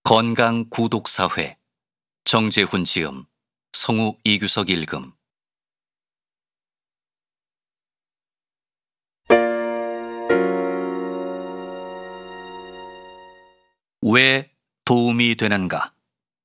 건강 구독사회 정재훈 지음 성우 이규석 읽음. 왜 도움이 되는가?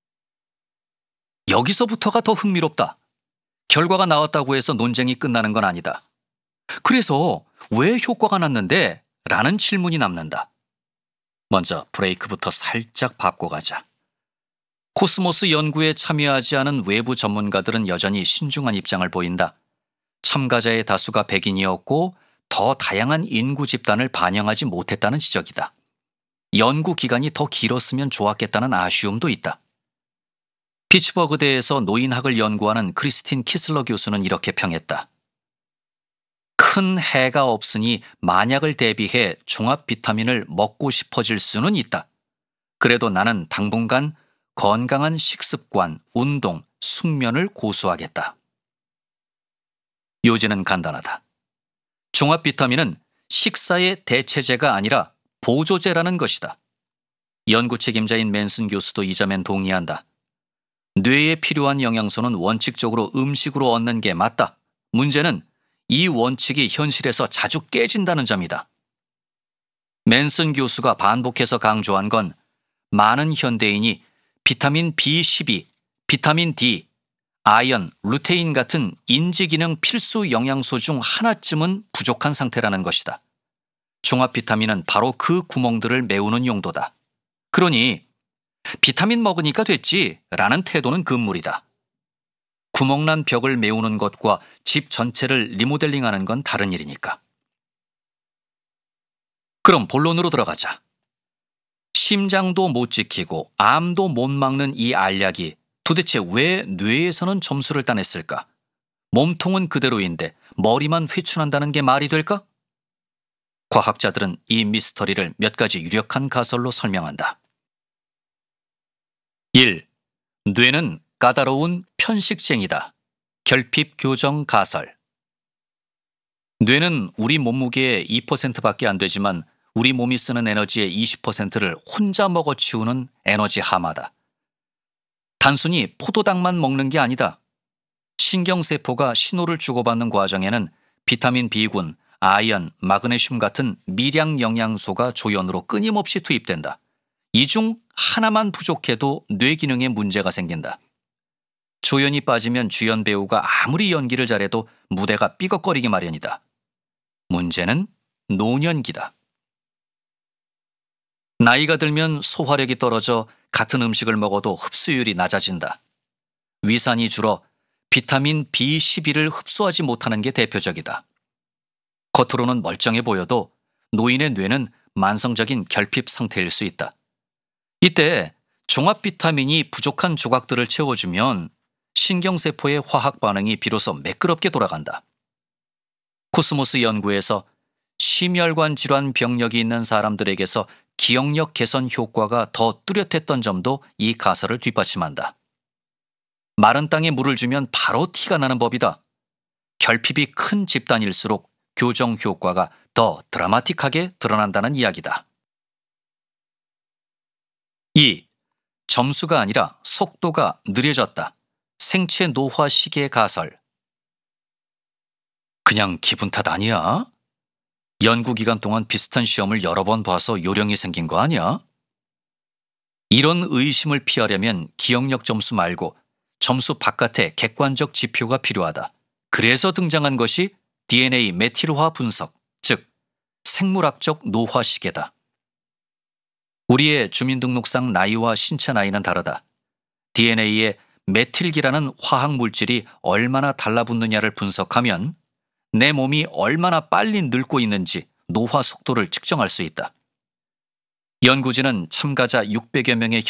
여기서부터가 더 흥미롭다. 결과가 나왔다고 해서 논쟁이 끝나는 건 아니다. 그래서 왜 효과가 났는데? 라는 질문이 남는다. 먼저 브레이크부터 살짝 밟고 가자. 코스모스 연구에 참여하지 않은 외부 전문가들은 여전히 신중한 입장을 보인다. 참가자의 다수가 백인이었고 더 다양한 인구 집단을 반영하지 못했다는 지적이다. 연구 기간이 더 길었으면 좋았겠다는 아쉬움도 있다. 피츠버그대에서 노인학을 연구하는 크리스틴 키슬러 교수는 이렇게 평했다. 큰 해가 없으니 만약을 대비해 종합 비타민을 먹고 싶어질 수는 있다. 그래도 나는 당분간 건강한 식습관, 운동, 숙면을 고수하겠다. 요지는 간단하다. 종합 비타민은 식사의 대체제가 아니라 보조제라는 것이다. 연구 책임자인 맨슨 교수도 이 점엔 동의한다. 뇌에 필요한 영양소는 원칙적으로 음식으로 얻는 게 맞다. 문제는 이 원칙이 현실에서 자주 깨진다는 점이다. 맨슨 교수가 반복해서 강조한 건 많은 현대인이 비타민 B12, 비타민 D, 아연, 루테인 같은 인지기능 필수 영양소 중 하나쯤은 부족한 상태라는 것이다. 종합 비타민은 바로 그 구멍들을 메우는 용도다. 그러니 비타민 먹으니까 됐지 라는 태도는 금물이다. 구멍난 벽을 메우는 것과 집 전체를 리모델링하는 건 다른 일이니까. 그럼 본론으로 들어가자. 심장도 못 지키고 암도 못 막는 이 알약이 도대체 왜 뇌에서는 점수를 따냈을까? 몸통은 그대로인데 머리만 회춘한다는 게 말이 될까? 과학자들은 이 미스터리를 몇 가지 유력한 가설로 설명한다. 1. 뇌는 까다로운 편식쟁이다. 결핍 교정 가설. 뇌는 우리 몸무게의 2%밖에 안 되지만 우리 몸이 쓰는 에너지의 20%를 혼자 먹어치우는 에너지 하마다. 단순히 포도당만 먹는 게 아니다. 신경세포가 신호를 주고받는 과정에는 비타민 B군, 아연, 마그네슘 같은 미량 영양소가 조연으로 끊임없이 투입된다. 이 중 하나만 부족해도 뇌 기능에 문제가 생긴다. 조연이 빠지면 주연 배우가 아무리 연기를 잘해도 무대가 삐걱거리기 마련이다. 문제는 노년기다. 나이가 들면 소화력이 떨어져 같은 음식을 먹어도 흡수율이 낮아진다. 위산이 줄어 비타민 B12를 흡수하지 못하는 게 대표적이다. 겉으로는 멀쩡해 보여도 노인의 뇌는 만성적인 결핍 상태일 수 있다. 이때 종합 비타민이 부족한 조각들을 채워주면 신경세포의 화학 반응이 비로소 매끄럽게 돌아간다. 코스모스 연구에서 심혈관 질환 병력이 있는 사람들에게서 기억력 개선 효과가 더 뚜렷했던 점도 이 가설을 뒷받침한다. 마른 땅에 물을 주면 바로 티가 나는 법이다. 결핍이 큰 집단일수록 교정 효과가 더 드라마틱하게 드러난다는 이야기다. 2. 점수가 아니라 속도가 느려졌다. 생체 노화 시계 가설. 그냥 기분 탓 아니야? 연구 기간 동안 비슷한 시험을 여러 번 봐서 요령이 생긴 거 아니야? 이런 의심을 피하려면 기억력 점수 말고 점수 바깥에 객관적 지표가 필요하다. 그래서 등장한 것이 DNA 메틸화 분석, 즉 생물학적 노화 시계다. 우리의 주민등록상 나이와 신체 나이는 다르다. DNA에 메틸기라는 화학 물질이 얼마나 달라붙느냐를 분석하면 내 몸이 얼마나 빨리 늙고 있는지 노화 속도를 측정할 수 있다. 연구진은 참가자 600여 명의